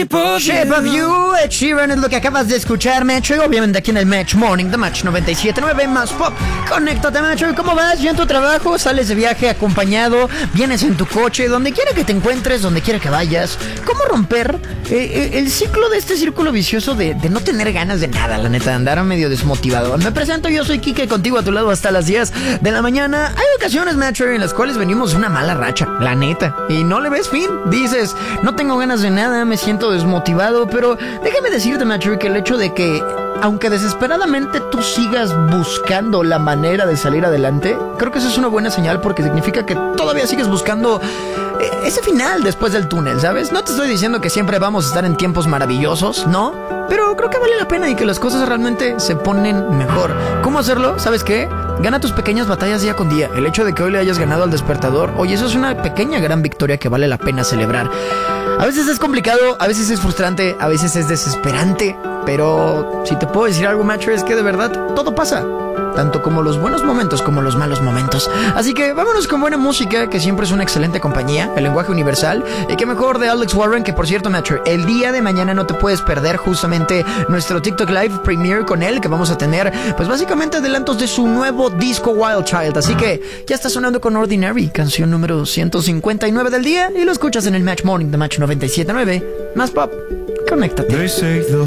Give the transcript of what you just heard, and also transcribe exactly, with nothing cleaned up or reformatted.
Shape of Shape You. of You, Ed Sheeran es lo que acabas de escuchar, Metro. Y obviamente aquí en el Match Morning, The Match noventa y siete punto nueve más Pop. Conéctate, Metro. ¿Y cómo vas? ¿Ya en tu trabajo? ¿Sales de viaje acompañado? ¿Vienes en tu coche? Donde quiera que te encuentres, donde quiera que vayas. ¿Cómo romper eh, el ciclo de este círculo vicioso de, de no tener ganas de nada, la neta, de andar medio desmotivado? Me presento, yo soy Kike, contigo a tu lado hasta las diez de la mañana. Hay ocasiones, Metro, en las cuales venimos de una mala racha, la neta, y no le ves fin. Dices, no tengo ganas de nada, me siento desmotivado, pero déjame decirte, Metro, que el hecho de que aunque desesperadamente tú sigas buscando la manera de salir adelante, creo que eso es una buena señal, porque significa que todavía sigues buscando ese final después del túnel, ¿sabes? No te estoy diciendo que siempre vamos a estar en tiempos maravillosos, ¿no? Pero creo que vale la pena y que las cosas realmente se ponen mejor. ¿Cómo hacerlo? ¿Sabes qué? Gana tus pequeñas batallas día con día. El hecho de que hoy le hayas ganado al despertador, oye, eso es una pequeña gran victoria que vale la pena celebrar. A veces es complicado, a veces es frustrante, a veces es desesperante, pero si te puedo decir algo, Macho, es que de verdad todo pasa. Tanto como los buenos momentos como los malos momentos. Así que vámonos con buena música, que siempre es una excelente compañía, el lenguaje universal. Y qué mejor de Alex Warren, que por cierto, Metro, el día de mañana no te puedes perder justamente nuestro TikTok Live Premiere con él, que vamos a tener, pues básicamente adelantos de su nuevo disco Wild Child. Así que ya está sonando con Ordinary, canción número ciento cincuenta y nueve del día, y lo escuchas en el Match Morning de Match noventa y siete punto nueve más Pop. Conéctate.